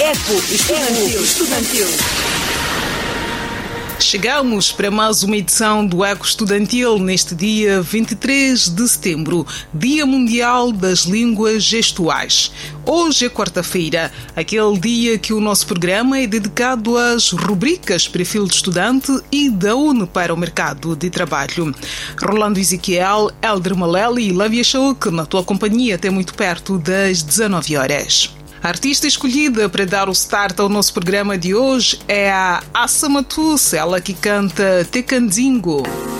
Eco Estudantil. Chegamos para mais uma edição do Eco Estudantil neste dia 23 de setembro, Dia Mundial das Línguas Gestuais. Hoje é quarta-feira, aquele dia que o nosso programa é dedicado às rubricas Perfil de Estudante e da UNE para o mercado de trabalho. Rolando Ezequiel, Elder Maleli e Lávia Chauk, na tua companhia até muito perto das 19 horas. A artista escolhida para dar o start ao nosso programa de hoje é a Assa Matus, ela que canta Tecanzingo.